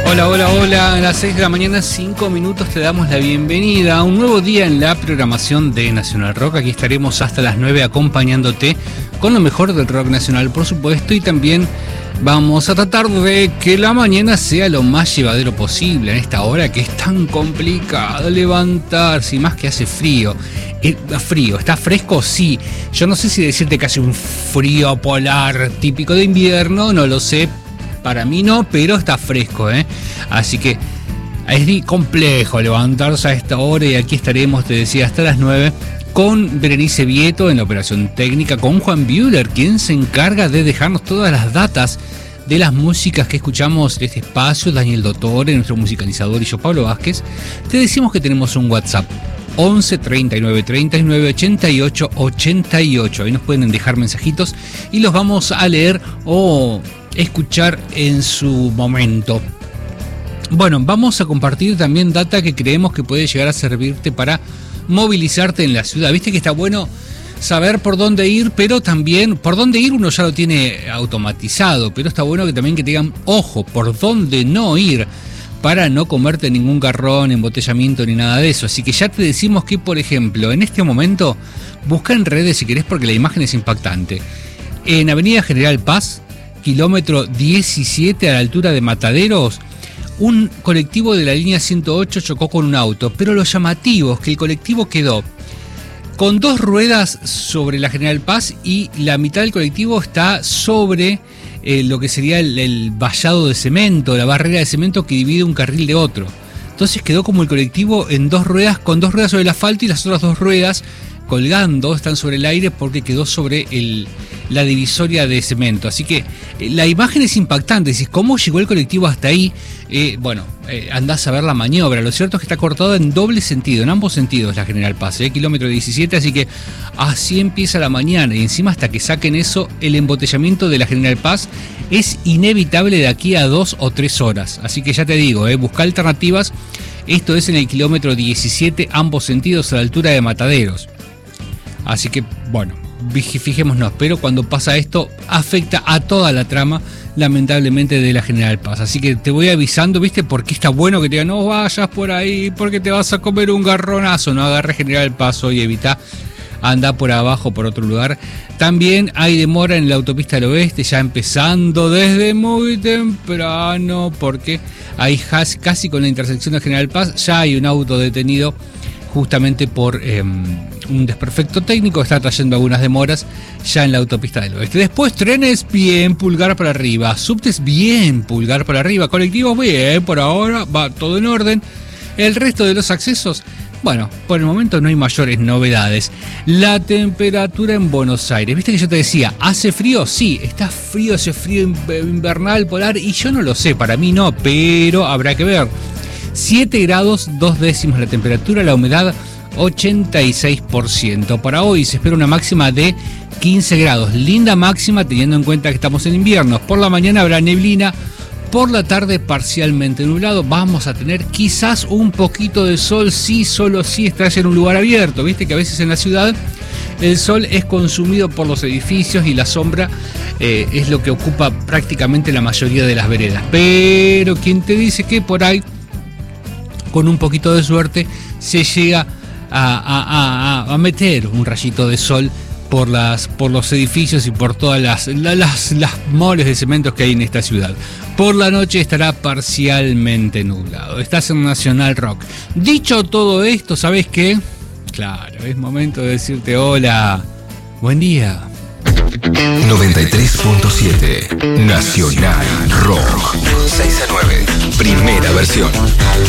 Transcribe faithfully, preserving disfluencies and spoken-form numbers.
Hola, hola, hola. A las seis de la mañana, cinco minutos, te damos la bienvenida a un nuevo día en la programación de Nacional Rock. Aquí estaremos hasta las nueve acompañándote con lo mejor del rock nacional, por supuesto, y también vamos a tratar de que la mañana sea lo más llevadero posible en esta hora que es tan complicado levantarse, y más que hace frío. Eh, frío, ¿está fresco? Sí. Yo no sé si decirte que hace un frío polar típico de invierno, no lo sé. Para mí no, pero está fresco, ¿eh? Así que es complejo levantarse a esta hora, y aquí estaremos, te decía, hasta las nueve con Berenice Vieto en la operación técnica, con Juan Buehler, quien se encarga de dejarnos todas las datas de las músicas que escuchamos de este espacio, Daniel Dottore, nuestro musicalizador, y yo, Pablo Vázquez. Te decimos que tenemos un WhatsApp, once treinta y nueve treinta y nueve ochenta y ocho ochenta y ocho. Ahí nos pueden dejar mensajitos y los vamos a leer o escuchar en su momento. Bueno, vamos a compartir también data que creemos que puede llegar a servirte para movilizarte en la ciudad. Viste que está bueno saber por dónde ir, pero también por dónde ir uno ya lo tiene automatizado, pero está bueno que también que te digan, ojo, por dónde no ir, para no comerte ningún garrón, embotellamiento ni nada de eso. Así que ya te decimos que, por ejemplo, en este momento, busca en redes si querés, porque la imagen es impactante. En Avenida General Paz, kilómetro diecisiete, a la altura de Mataderos, un colectivo de la línea ciento ocho chocó con un auto, pero lo llamativo es que el colectivo quedó con dos ruedas sobre la General Paz y la mitad del colectivo está sobre eh, lo que sería el, el vallado de cemento, la barrera de cemento que divide un carril de otro. Entonces quedó como el colectivo en dos ruedas, con dos ruedas sobre el asfalto, y las otras dos ruedas colgando, están sobre el aire porque quedó sobre el, la divisoria de cemento. Así que eh, la imagen es impactante. Decís, ¿cómo llegó el colectivo hasta ahí? Eh, bueno, eh, andás a ver la maniobra. Lo cierto es que está cortado en doble sentido, en ambos sentidos, la General Paz, eh, kilómetro diecisiete, así que así empieza la mañana, y encima hasta que saquen eso, el embotellamiento de la General Paz es inevitable de aquí a dos o tres horas. Así que ya te digo, eh, busca alternativas. Esto es en el kilómetro diecisiete, ambos sentidos, a la altura de Mataderos. Así que, bueno, fijémonos, pero cuando pasa esto, afecta a toda la trama, lamentablemente, de la General Paz. Así que te voy avisando, ¿viste? Porque está bueno que te digan, no vayas por ahí, porque te vas a comer un garronazo. No agarres General Paz hoy, evita, anda por abajo, por otro lugar. También hay demora en la autopista del oeste, ya empezando desde muy temprano, porque ahí casi con la intersección de General Paz ya hay un auto detenido justamente por eh, un desperfecto técnico. Está trayendo algunas demoras ya en la autopista del oeste. Después trenes, bien, pulgar para arriba. Subtes, bien, pulgar para arriba. Colectivos, bien, por ahora va todo en orden. El resto de los accesos, bueno, por el momento no hay mayores novedades. La temperatura en Buenos Aires, viste que yo te decía, ¿hace frío? Sí, está frío, ese frío invernal polar, y yo no lo sé, para mí no, pero habrá que ver. siete grados, dos décimos la temperatura, la humedad ochenta y seis por ciento. Para hoy se espera una máxima de quince grados. Linda máxima teniendo en cuenta que estamos en invierno. Por la mañana habrá neblina, por la tarde parcialmente nublado. Vamos a tener quizás un poquito de sol, sí, solo si estás en un lugar abierto. Viste que a veces en la ciudad el sol es consumido por los edificios y la sombra eh, es lo que ocupa prácticamente la mayoría de las veredas. Pero ¿quién te dice que por ahí, con un poquito de suerte, se llega a, a, a, a meter un rayito de sol por las por los edificios y por todas las, las, las moles de cementos que hay en esta ciudad? Por la noche estará parcialmente nublado. Estás en Nacional Rock. Dicho todo esto, ¿sabés qué? Claro, es momento de decirte hola, buen día. noventa y tres punto siete Nacional Rock. seis a nueve, primera versión.